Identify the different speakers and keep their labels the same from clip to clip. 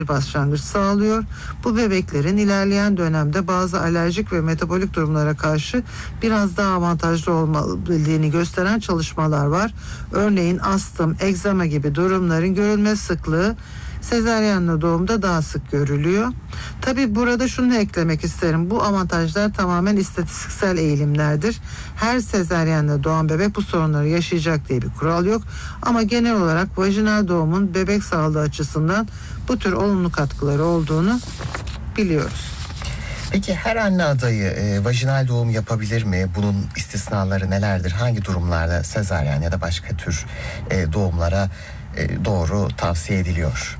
Speaker 1: başlangıç sağlıyor. Bu bebeklerin ilerleyen dönemde bazı alerjik ve metabolik durumlara karşı biraz daha avantajlı olabildiğini gösteren çalışmalar var. Örneğin astım, egzama gibi durumların görülme sıklığı sezaryenle doğumda daha sık görülüyor. Tabi burada şunu eklemek isterim. Bu avantajlar tamamen istatistiksel eğilimlerdir. Her sezaryenle doğan bebek bu sorunları yaşayacak diye bir kural yok. Ama genel olarak vajinal doğumun bebek sağlığı açısından bu tür olumlu katkıları olduğunu biliyoruz.
Speaker 2: Peki her anne adayı vajinal doğum yapabilir mi? Bunun istisnaları nelerdir? Hangi durumlarda sezaryen ya da başka tür doğumlara doğru tavsiye ediliyor?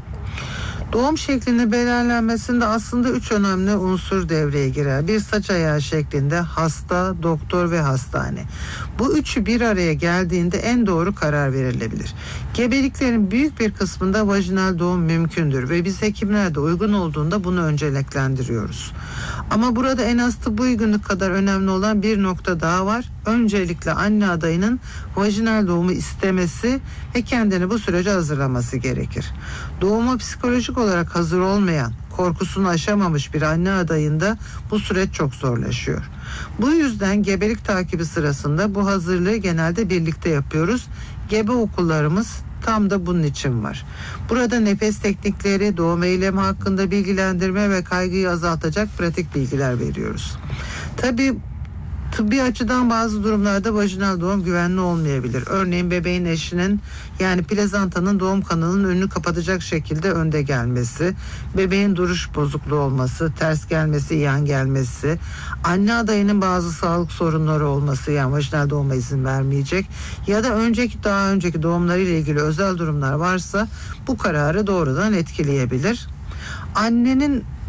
Speaker 1: Doğum şeklinin belirlenmesinde aslında 3 önemli unsur devreye girer. Bir, saç ayağı şeklinde hasta, doktor ve hastane. Bu üçü bir araya geldiğinde en doğru karar verilebilir. Gebeliklerin büyük bir kısmında vajinal doğum mümkündür ve biz hekimler de uygun olduğunda bunu önceliklendiriyoruz. Ama burada en az tıbbi uygunluk kadar önemli olan bir nokta daha var. Öncelikle anne adayının vajinal doğumu istemesi ve kendini bu sürece hazırlaması gerekir. Doğuma psikolojik olarak hazır olmayan, korkusunu aşamamış bir anne adayında bu süreç çok zorlaşıyor. Bu yüzden gebelik takibi sırasında bu hazırlığı genelde birlikte yapıyoruz. Gebe okullarımız tam da bunun için var. Burada nefes teknikleri, doğum eylemi hakkında bilgilendirme ve kaygıyı azaltacak pratik bilgiler veriyoruz. Tabii tıbbi açıdan bazı durumlarda vajinal doğum güvenli olmayabilir. Örneğin bebeğin eşinin yani plazantanın doğum kanalının önünü kapatacak şekilde önde gelmesi, bebeğin duruş bozukluğu olması, ters gelmesi, yan gelmesi, anne adayının bazı sağlık sorunları olması yani vajinal doğuma izin vermeyecek ya da daha önceki doğumlarıyla ilgili özel durumlar varsa bu kararı doğrudan etkileyebilir. Annenin